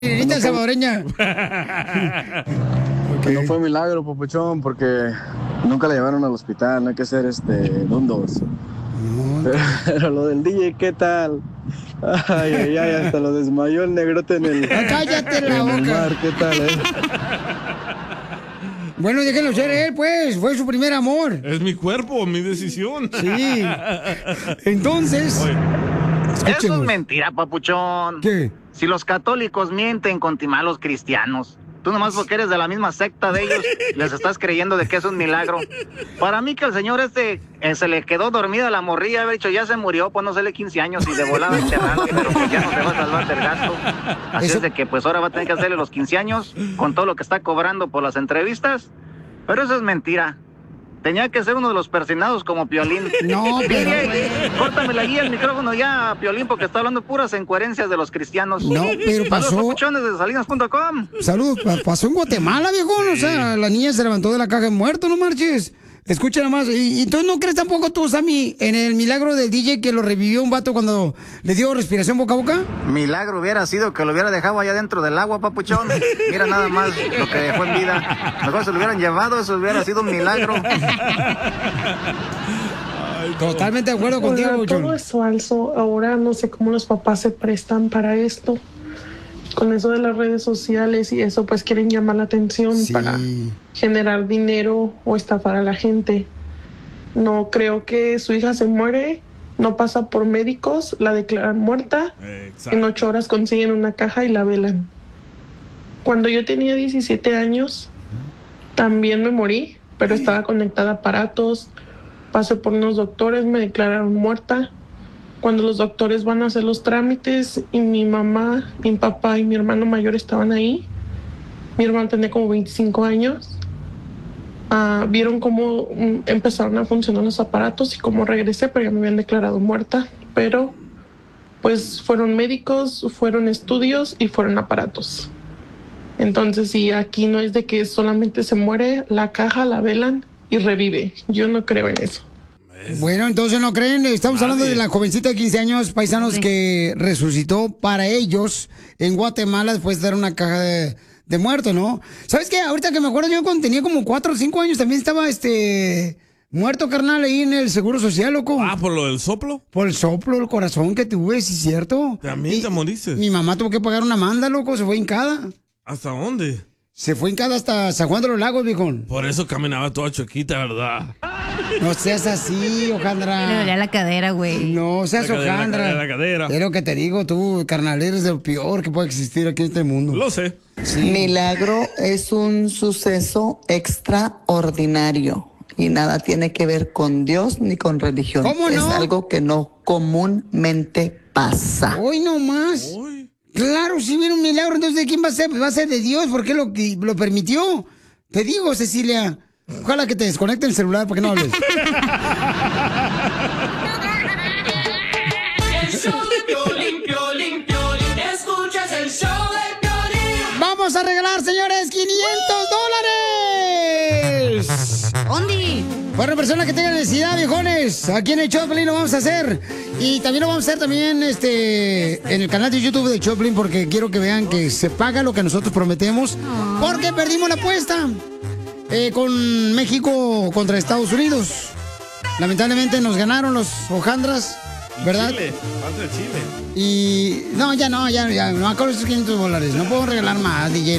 Señorita salvadoreña. No fue milagro, papuchón, porque nunca la llevaron al hospital, no hay que ser dundos. Pero lo del DJ, ¿qué tal? Ay, ay, ay, hasta lo desmayó el negrote en el... ¡Cállate la boca! Mar, ¿qué tal, Bueno, déjenlo ser él, pues. Fue su primer amor. Es mi cuerpo, mi decisión. Sí. Entonces... Eso es mentira, papuchón. ¿Qué? Si los católicos mienten, contra los cristianos. Tú nomás porque eres de la misma secta de ellos, les estás creyendo de que es un milagro. Para mí que el señor se le quedó dormida la morrilla, haber dicho, ya se murió, pues no sé, 15 años y de volada enterrado, pero pues ya no se va a salvar del gasto. Así es de que pues ahora va a tener que hacerle los 15 años con todo lo que está cobrando por las entrevistas. Pero eso es mentira. Tenía que ser uno de los persinados como Piolín. No, pero... Córtame la guía el micrófono ya, Piolín, porque está hablando puras incoherencias de los cristianos. No, pero pasó... Saludos, papuchones de Salinas.com. Saludos, pasó en Guatemala, viejón. O sea, la niña se levantó de la caja muerto, no marches. Escucha nomás. ¿Y tú no crees tampoco tú, Sammy, en el milagro del DJ que lo revivió un vato cuando le dio respiración boca a boca? Milagro hubiera sido que lo hubiera dejado allá dentro del agua, papuchón. Mira nada más lo que dejó en vida. Mejor se lo hubieran llevado, eso hubiera sido un milagro. Totalmente de acuerdo contigo, Papuchón. Todo es falso. Ahora no sé cómo los papás se prestan para esto. Con eso de las redes sociales y eso, pues quieren llamar la atención para generar dinero o estafar a la gente. No creo que su hija se muere, no pasa por médicos, la declaran muerta. Exacto. En 8 horas consiguen una caja y la velan. Cuando yo tenía 17 años, también me morí, pero estaba conectada a aparatos. Pasé por unos doctores, me declararon muerta. Cuando los doctores van a hacer los trámites y mi mamá, mi papá y mi hermano mayor estaban ahí, mi hermano tenía como 25 años, vieron cómo empezaron a funcionar los aparatos y cómo regresé, pero ya me habían declarado muerta. Pero pues fueron médicos, fueron estudios y fueron aparatos. Entonces sí, aquí no es de que solamente se muere, la caja la velan y revive. Yo no creo en eso. Bueno, entonces no creen, estamos hablando de la jovencita de 15 años, paisanos, que resucitó para ellos en Guatemala después de dar una caja de muerto, ¿no? ¿Sabes qué? Ahorita que me acuerdo, yo cuando tenía como 4 o 5 años también estaba muerto, carnal, ahí en el Seguro Social, loco. ¿Por lo del soplo? Por el soplo, el corazón que tuve, sí es cierto. También te moriste. Mi mamá tuvo que pagar una manda, loco, se fue hincada. ¿Hasta dónde? Se fue hincada hasta San Juan de los Lagos, viejón. Por eso caminaba toda choquita, ¿verdad? No seas así, Ojandra. Le dolía la cadera, güey. No seas Ojandra. La cadera. Es lo que te digo, tú, carnal, eres de lo peor que puede existir aquí en este mundo. Lo sé. Sí. Milagro es un suceso extraordinario y nada tiene que ver con Dios ni con religión. ¿Cómo no? Es algo que no comúnmente pasa. Hoy no más. Hoy. Claro, si viene un milagro, entonces ¿de quién va a ser? Pues va a ser de Dios, ¿por qué lo permitió? Te digo, Cecilia, ojalá que te desconecte el celular para que no hables. El show de Piolín, Piolín, Piolín, escuchas el show de Piolín. Vamos a regalar, señores, $500. ¿Dónde? Para una persona que tenga necesidad, viejones. Aquí en el Choplin lo vamos a hacer. Y también lo vamos a hacer también en el canal de YouTube de Choplin, porque quiero que vean que se paga lo que nosotros prometemos. Porque perdimos la apuesta con México contra Estados Unidos. Lamentablemente nos ganaron los hojandras, ¿verdad? Chile, falta el Chile. Y no, ya, me acuerdo de esos $500. No puedo regalar más, DJ.